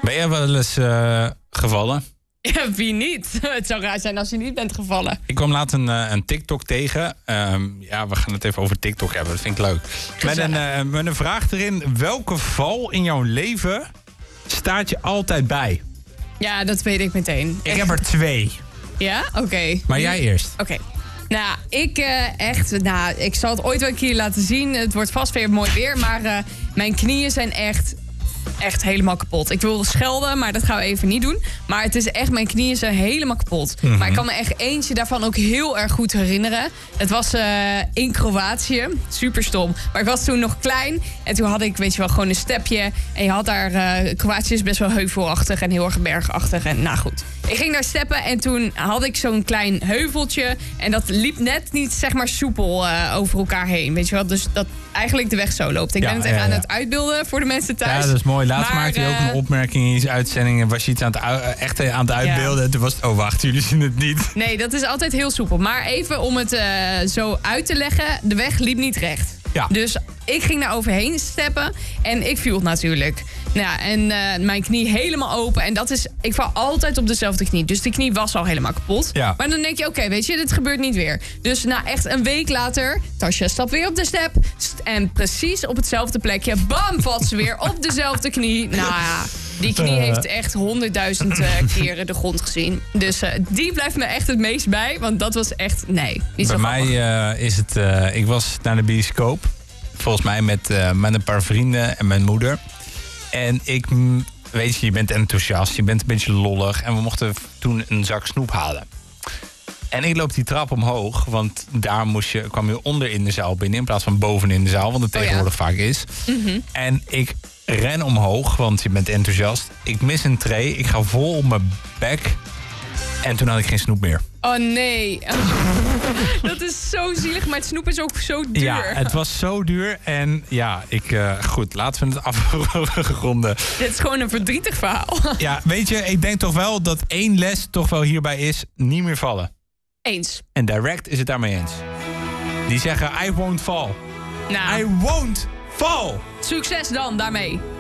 Ben jij wel eens gevallen? Ja, wie niet? Het zou raar zijn als je niet bent gevallen. Ik kwam laatst een TikTok tegen. We gaan het even over TikTok hebben. Dat vind ik leuk. Met een vraag erin. Welke val in jouw leven staat je altijd bij? Ja, dat weet ik meteen. Ik heb er 2. Ja? Oké. Maar jij eerst. Oké. Nou, ik zal het ooit wel een keer laten zien. Het wordt vast weer mooi weer. Maar mijn knieën zijn echt helemaal kapot. Ik wil schelden, maar dat gaan we even niet doen. Maar het is echt, mijn knieën zijn helemaal kapot. Mm-hmm. Maar ik kan me echt eentje daarvan ook heel erg goed herinneren. Het was in Kroatië. Super stom. Maar ik was toen nog klein. En toen had ik, weet je wel, gewoon een stepje. En je had daar, Kroatië is best wel heuvelachtig en heel erg bergachtig. En nou goed. Ik ging daar steppen en toen had ik zo'n klein heuveltje. En dat liep net niet, zeg maar, soepel over elkaar heen. Weet je wel? Dus dat eigenlijk de weg zo loopt. Ik ben het echt aan het uitbeelden voor de mensen thuis. Ja, dat is mooi. Laatst maakte je ook een opmerking in je uitzending. En was je iets aan het uitbeelden. En toen was het, oh wacht, jullie zien het niet. Nee, dat is altijd heel soepel. Maar even om het zo uit te leggen. De weg liep niet recht. Ja. Dus ik ging daar overheen steppen. En ik viel natuurlijk. Nou, en mijn knie helemaal open. En ik val altijd op dezelfde knie. Dus die knie was al helemaal kapot. Ja. Maar dan denk je, oké, weet je, dit gebeurt niet weer. Dus echt een week later, Tasja stapt weer op de step. En precies op hetzelfde plekje, bam, valt ze weer op dezelfde knie. Nou ja, die knie heeft echt 100.000 keren de grond gezien. Dus die blijft me echt het meest bij. Want dat was echt, niet zo Bij grappig. mij is het, ik was naar de bioscoop. Volgens mij met een paar vrienden en mijn moeder. En weet je bent enthousiast, je bent een beetje lollig. En we mochten toen een zak snoep halen. En ik loop die trap omhoog, want daar kwam je onder in de zaal binnen in plaats van boven in de zaal, want het tegenwoordig vaak is. Mm-hmm. En ik ren omhoog, want je bent enthousiast. Ik mis een tray, ik ga vol op mijn bek. En toen had ik geen snoep meer. Oh nee. Dat is zo zielig, maar het snoep is ook zo duur. Ja, het was zo duur. En ja, goed, laten we het afronden. Dit is gewoon een verdrietig verhaal. Ja, weet je, ik denk toch wel dat 1 les toch wel hierbij is: niet meer vallen. Eens. En Direct is het daarmee eens. Die zeggen, I won't fall. Nou, I won't fall. succes dan daarmee.